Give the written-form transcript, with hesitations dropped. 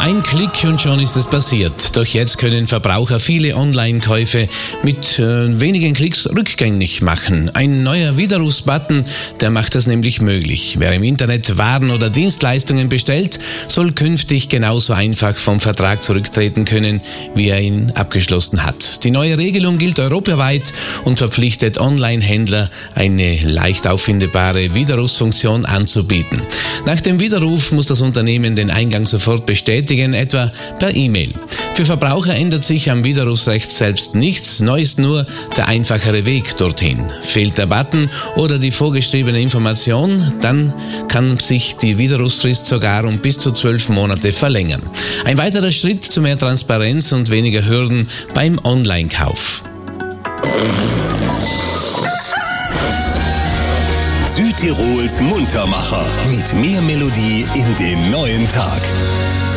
Ein Klick und schon ist es passiert. Doch jetzt können Verbraucher viele Online-Käufe mit wenigen Klicks rückgängig machen. Ein neuer Widerrufsbutton, der macht das nämlich möglich. Wer im Internet Waren oder Dienstleistungen bestellt, soll künftig genauso einfach vom Vertrag zurücktreten können, wie er ihn abgeschlossen hat. Die neue Regelung gilt europaweit und verpflichtet Online-Händler, eine leicht auffindbare Widerrufsfunktion anzubieten. Nach dem Widerruf muss das Unternehmen den Eingang sofort bestätigen, etwa per E-Mail. Für Verbraucher ändert sich am Widerrufsrecht selbst nichts, neu ist nur der einfachere Weg dorthin. Fehlt der Button oder die vorgeschriebene Information, dann kann sich die Widerrufsfrist sogar um bis zu 12 Monate verlängern. Ein weiterer Schritt zu mehr Transparenz und weniger Hürden beim Online-Kauf. Südtirols Muntermacher mit mehr Melodie in den neuen Tag.